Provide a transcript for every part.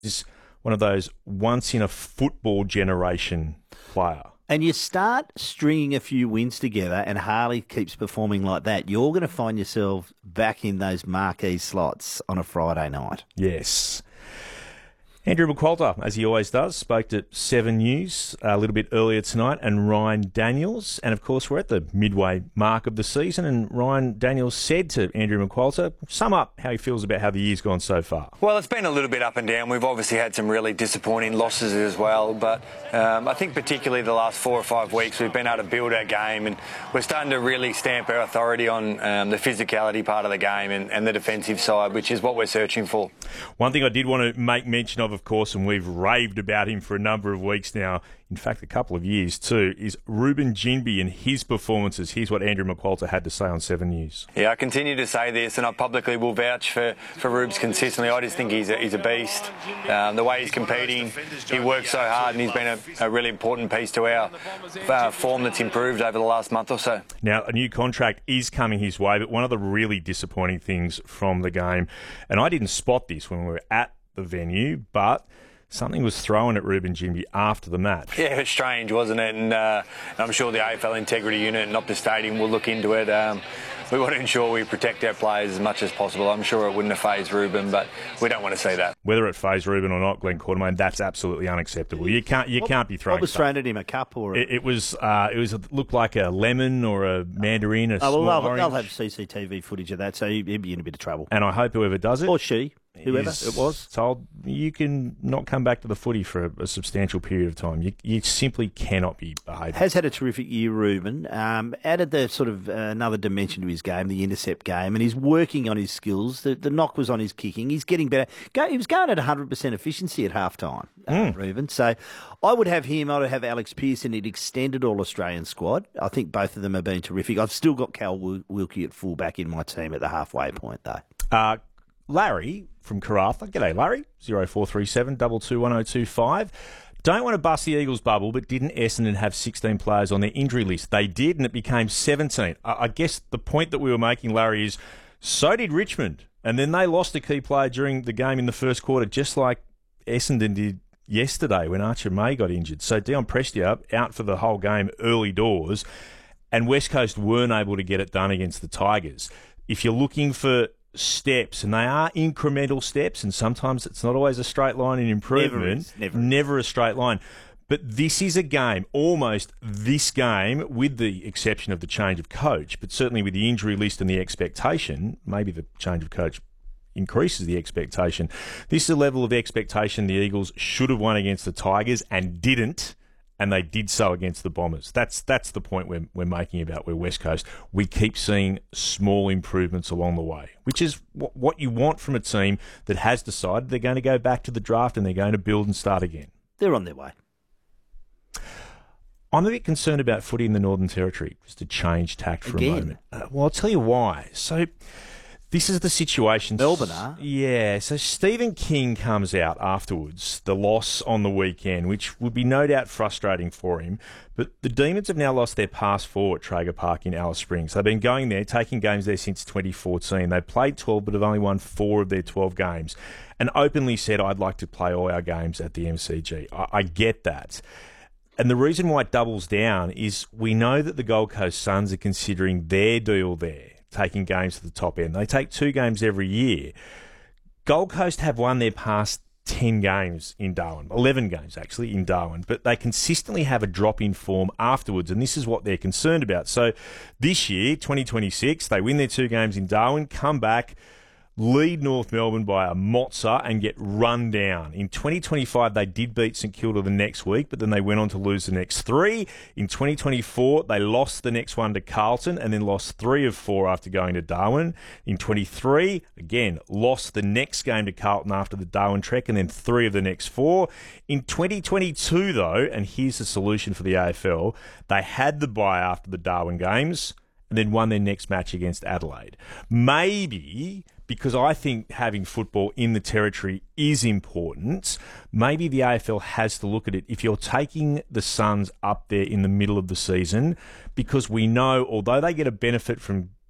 Just one of those once-in-a-football generation player. And you start stringing a few wins together and Harley keeps performing like that, you're going to find yourself back in those marquee slots on a Friday night. Yes. Andrew McQualter, as he always does, spoke to 7 News a little bit earlier tonight, and Ryan Daniels. And, of course, we're at the midway mark of the season, and Ryan Daniels said to Andrew McQualter, sum up how he feels about how the year's gone so far. Well, it's been a little bit up and down. We've obviously had some really disappointing losses as well, but I think particularly the last 4 or 5 weeks we've been able to build our game, and we're starting to really stamp our authority on the physicality part of the game and the defensive side, which is what we're searching for. One thing I did want to make mention of course, and we've raved about him for a number of weeks now, in fact a couple of years too, is Ruben Ginbey and his performances. Here's what Andrew McQualter had to say on 7 News. Yeah, I continue to say this, and I publicly will vouch for Rubes consistently. I just think he's a beast. The way he's competing, he works so hard, and he's been a really important piece to our form that's improved over the last month or so. Now, a new contract is coming his way, but one of the really disappointing things from the game, and I didn't spot this when we were at the venue, but something was thrown at Ruben Ginbey after the match. Yeah, it was strange, wasn't it? And I'm sure the AFL Integrity Unit and Optus Stadium will look into it. We want to ensure we protect our players as much as possible. I'm sure it wouldn't have fazed Ruben, but we don't want to see that. Whether it fazed Ruben or not, Glenn Quartermain, that's absolutely unacceptable. You can't be throwing. What was thrown at him? A cup or? It looked like a lemon or a mandarin. They'll have CCTV footage of that, so he'd be in a bit of trouble. And I hope whoever does it, or she, whoever it was, told you can not come back to the footy for a substantial period of time. You simply cannot be behaving. Has had a terrific year, Ruben. Added the sort of another dimension to his game, the intercept game, and he's working on his skills. The knock was on his kicking. He's getting better. He was going at 100% efficiency at halftime, Ruben. So I would have him. I would have Alex Pearson in extended All-Australian squad. I think both of them have been terrific. I've still got Cal Wilkie at fullback in my team at the halfway point, though. Larry from Karratha. G'day, Larry. 0437 221025. Don't want to bust the Eagles bubble, but didn't Essendon have 16 players on their injury list? They did, and it became 17. I guess the point that we were making, Larry, is so did Richmond. And then they lost a key player during the game in the first quarter, just like Essendon did yesterday when Archer May got injured. So Dion Prestia out for the whole game early doors, and West Coast weren't able to get it done against the Tigers. If you're looking for steps, and they are incremental steps, and sometimes it's not always a straight line in improvement. Never a straight line. But this is a game, almost this game, with the exception of the change of coach, but certainly with the injury list and the expectation, maybe the change of coach increases the expectation. This is a level of expectation the Eagles should have won against the Tigers and didn't. And they did so against the Bombers. That's the point we're making about where West Coast, we keep seeing small improvements along the way, which is what you want from a team that has decided they're going to go back to the draft and they're going to build and start again. They're on their way. I'm a bit concerned about footy in the Northern Territory, just to change tack for a moment. Well, I'll tell you why. So this is the situation. Melbourne are? Yeah. So Stephen King comes out afterwards, the loss on the weekend, which would be no doubt frustrating for him. But the Demons have now lost their past 4 at Traeger Park in Alice Springs. They've been going there, taking games there since 2014. They've played 12, but have only won 4 of their 12 games. And openly said, I'd like to play all our games at the MCG. I get that. And the reason why it doubles down is we know that the Gold Coast Suns are considering their deal there, taking games to the top end. They take 2 games every year. Gold Coast have won their past 10 games in Darwin, 11 games actually in Darwin, but they consistently have a drop in form afterwards, and this is what they're concerned about. So this year, 2026, they win their 2 games in Darwin, come back, lead North Melbourne by a mozza and get run down. In 2025, they did beat St Kilda the next week, but then they went on to lose the next 3. In 2024, they lost the next one to Carlton and then lost 3 of 4 after going to Darwin. In 23, again, lost the next game to Carlton after the Darwin trek and then 3 of the next 4. In 2022, though, and here's the solution for the AFL, they had the bye after the Darwin games and then won their next match against Adelaide. Maybe, because I think having football in the territory is important, maybe the AFL has to look at it. If you're taking the Suns up there in the middle of the season, because we know, although they get a benefit from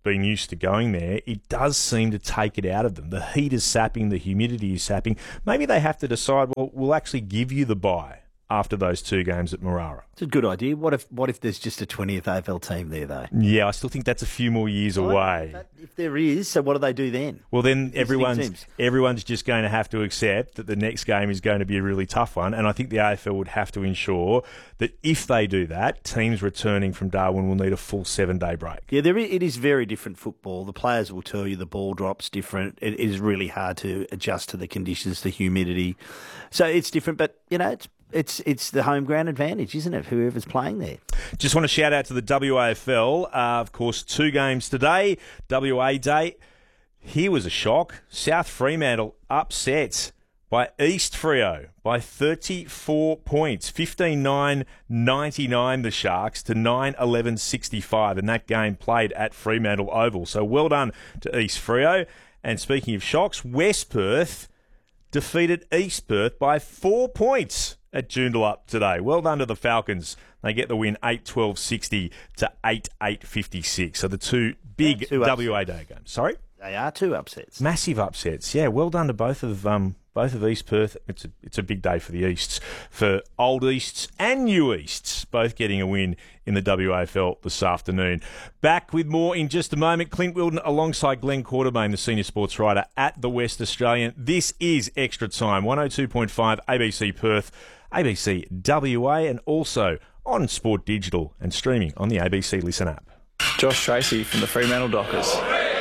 been used to going there, it does seem to take it out of them. The heat is sapping, the humidity is sapping. Maybe they have to decide, well, we'll actually give you the bye after those 2 games at Marara. It's a good idea. What if there's just a 20th AFL team there, though? Yeah, I still think that's a few more years away. But if there is, so what do they do then? Well, then everyone's just going to have to accept that the next game is going to be a really tough one, and I think the AFL would have to ensure that if they do that, teams returning from Darwin will need a full 7-day break. Yeah, it is very different football. The players will tell you the ball drop's different. It is really hard to adjust to the conditions, the humidity. So it's different, but, it's the home ground advantage, isn't it? Whoever's playing there. Just want to shout out to the WAFL. Of course, 2 games today. WA Day. Here was a shock. South Fremantle upset by East Freo by 34 points. 15-9-99 the Sharks to 9-11-65. And that game played at Fremantle Oval. So well done to East Freo. And speaking of shocks, West Perth defeated East Perth by 4 points at Joondalup today. Well done to the Falcons. They get the win 8-12-60 to 8-8-56. So the 2 big WA Day games. Sorry? They are 2 upsets. Massive upsets. Yeah, well done to both of East Perth. It's a big day for the Easts, for Old Easts and New Easts, both getting a win in the WAFL this afternoon. Back with more in just a moment. Clint Wilden alongside Glenn Quartermain, the senior sports writer at the West Australian. This is Extra Time, 102.5 ABC Perth, ABC WA, and also on Sport Digital and streaming on the ABC Listen app. Josh Tracy from the Fremantle Dockers.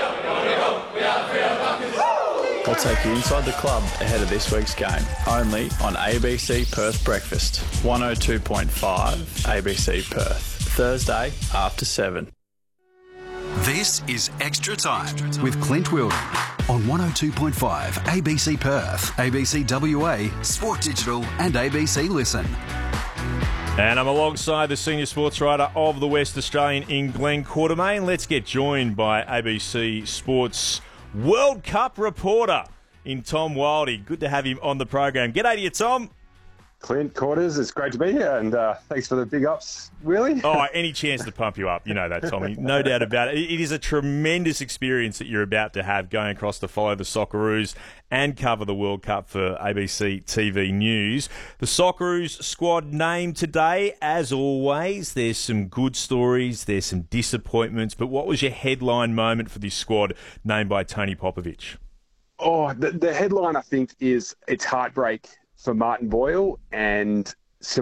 I'll take you inside the club ahead of this week's game, only on ABC Perth Breakfast, 102.5 ABC Perth, Thursday after 7. This is Extra Time with Clint Wilden on 102.5 ABC Perth, ABC WA, Sport Digital and ABC Listen. And I'm alongside the senior sports writer of the West Australian in Glenn Quartermain. Let's get joined by ABC Sports World Cup reporter in Tom Wildey. Good to have him on the program. G'day to you, Tom. Clint Quarters, it's great to be here, and thanks for the big ups, Willie. Oh, any chance to pump you up. You know that, Tommy. No doubt about it. It is a tremendous experience that you're about to have going across to follow the Socceroos and cover the World Cup for ABC TV News. The Socceroos squad named today, as always. There's some good stories, there's some disappointments, but what was your headline moment for this squad named by Tony Popovic? Oh, the headline, I think, is it's heartbreak for Martin Boyle and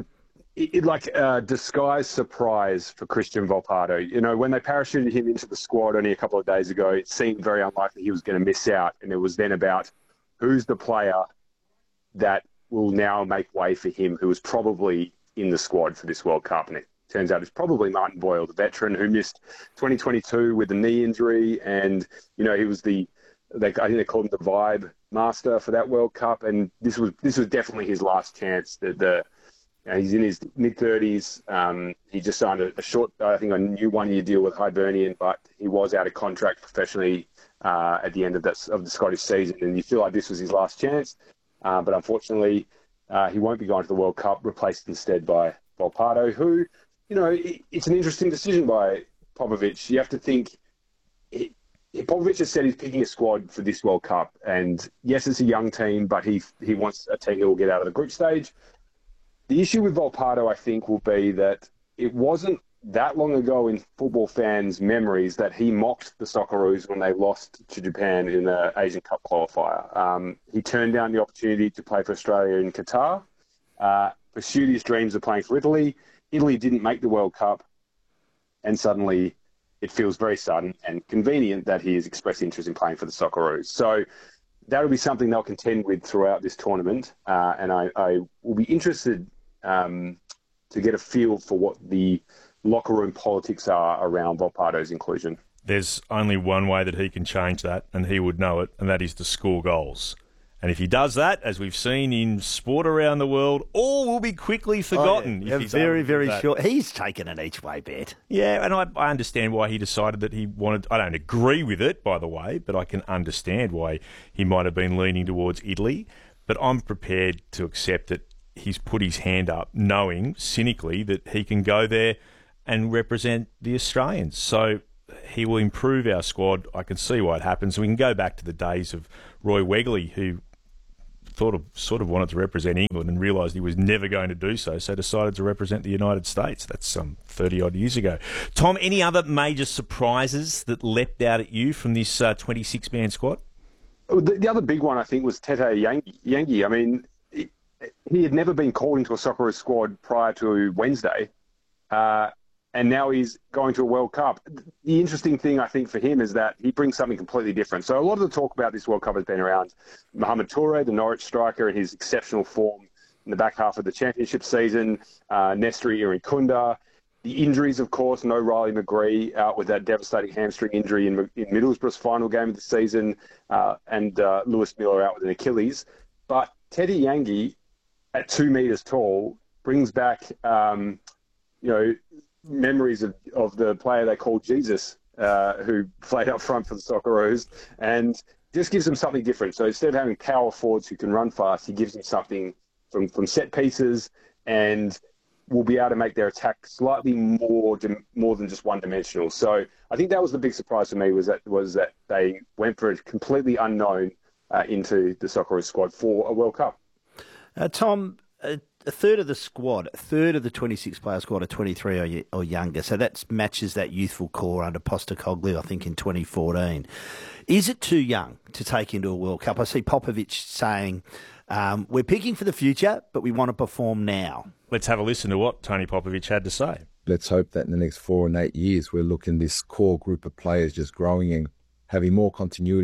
disguised surprise for Christian Volpato. You know, when they parachuted him into the squad only a couple of days ago, it seemed very unlikely he was going to miss out. And it was then about who's the player that will now make way for him, who was probably in the squad for this World Cup. And it turns out it's probably Martin Boyle, the veteran who missed 2022 with a knee injury. And, you know, he was I think they called him the vibe master for that World Cup, and this was definitely his last chance. He's in his mid-30s. He just signed a short, I think, a new one-year deal with Hibernian, but he was out of contract professionally at the end of the Scottish season, and you feel like this was his last chance. But unfortunately, he won't be going to the World Cup, replaced instead by Volpato, who, you know, it's an interesting decision by Popovic. You have to think. Popovic has said he's picking a squad for this World Cup, and yes, it's a young team, but he wants a team that will get out of the group stage. The issue with Volpato, I think, will be that it wasn't that long ago in football fans' memories that he mocked the Socceroos when they lost to Japan in the Asian Cup qualifier. He turned down the opportunity to play for Australia in Qatar, pursued his dreams of playing for Italy. Italy didn't make the World Cup, and suddenly it feels very sudden and convenient that he has expressed interest in playing for the Socceroos. So that'll be something they'll contend with throughout this tournament. And I will be interested to get a feel for what the locker room politics are around Volpato's inclusion. There's only one way that he can change that, and he would know it, and that is to score goals. And if he does that, as we've seen in sport around the world, all will be quickly forgotten. Yeah, very, very short. He's taken an each-way bet. Yeah, and I understand why he decided that he wanted... I don't agree with it, by the way, but I can understand why he might have been leaning towards Italy. But I'm prepared to accept that he's put his hand up, knowing, cynically, that he can go there and represent the Australians. So he will improve our squad. I can see why it happens. We can go back to the days of Roy Wegley, who sort of wanted to represent England and realised he was never going to do so decided to represent the United States. That's some 30-odd years ago. Tom, any other major surprises that leapt out at you from this 26-man squad? The other big one, I think, was Tete Yangi. I mean, he had never been called into a Socceroos squad prior to Wednesday, and now he's going to a World Cup. The interesting thing, I think, for him is that he brings something completely different. So a lot of the talk about this World Cup has been around Mohamed Toure, the Norwich striker, and his exceptional form in the back half of the championship season, Nestri Irikunda. The injuries, of course, no Riley McGree out with that devastating hamstring injury in Middlesbrough's final game of the season, and Lewis Miller out with an Achilles. But Tete Yangi, at 2 metres tall, brings back, memories of the player they called Jesus, who played up front for the Socceroos, and just gives them something different. So instead of having power forwards who can run fast, he gives them something from set pieces, and will be able to make their attack slightly more than just one-dimensional. So I think that was the big surprise for me, was that they went for a completely unknown into the Socceroos squad for a World Cup. Tom, a third of the squad, a third of the 26-player squad are 23 or younger, so that matches that youthful core under Postecoglou, I think, in 2014. Is it too young to take into a World Cup? I see Popovic saying, we're picking for the future, but we want to perform now. Let's have a listen to what Tony Popovic had to say. Let's hope that in the next 4 and 8 years, we're looking this core group of players just growing and having more continuity